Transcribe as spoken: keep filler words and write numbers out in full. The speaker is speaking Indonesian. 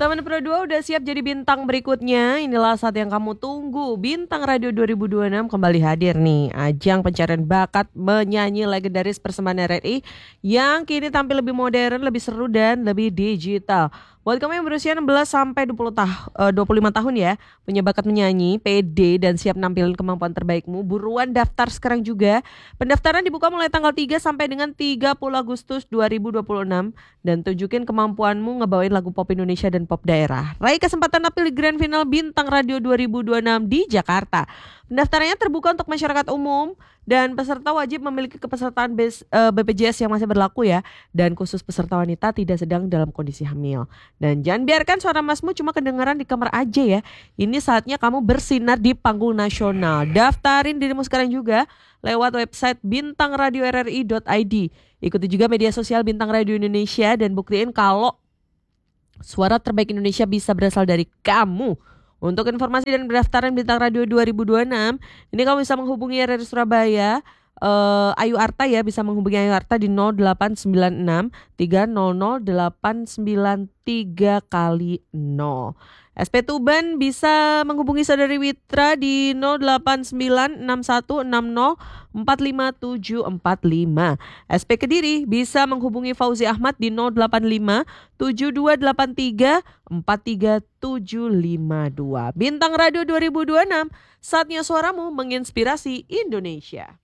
Teman Pro dua udah siap jadi bintang berikutnya. Inilah saat yang kamu tunggu. Bintang Radio dua ribu dua puluh enam kembali hadir nih. Ajang pencarian bakat menyanyi legendaris persembahan R R I yang kini tampil lebih modern, lebih seru dan lebih digital. Buat kamu yang berusia enam belas sampai dua puluh tah- eh, dua puluh lima tahun ya, punya bakat menyanyi, pede dan siap nampilin kemampuan terbaikmu, buruan daftar sekarang juga. Pendaftaran dibuka mulai tanggal tiga sampai dengan tiga puluh Agustus dua ribu dua puluh enam dan tunjukin kemampuanmu ngebawain lagu pop Indonesia dan pop daerah. Raih kesempatan tampil di Grand Final Bintang Radio dua ribu dua puluh enam di Jakarta. Pendaftarannya terbuka untuk masyarakat umum dan peserta wajib memiliki kepesertaan B P J S yang masih berlaku ya. Dan khusus peserta wanita tidak sedang dalam kondisi hamil. Dan jangan biarkan suara masmu cuma kedengaran di kamar aja ya. Ini saatnya kamu bersinar di panggung nasional. Daftarin dirimu sekarang juga lewat website bintang radio r r i dot i d. Ikuti juga media sosial Bintang Radio Indonesia dan buktiin kalau suara terbaik Indonesia bisa berasal dari kamu. Untuk informasi dan pendaftaran Bintang Radio dua ribu dua puluh enam, ini kamu bisa menghubungi R R I Surabaya, uh, Ayu Arta ya, bisa menghubungi Ayu Arta di nol delapan sembilan enam tiga nol nol delapan sembilan tiga kali nol. S P Tuban bisa menghubungi Saudari Witra di nol delapan sembilan enam satu enam nol empat lima tujuh empat lima. S P Kediri bisa menghubungi Fauzi Ahmad di nol delapan lima tujuh dua delapan tiga empat tiga tujuh lima dua. Bintang Radio dua ribu dua puluh enam, saatnya suaramu menginspirasi Indonesia.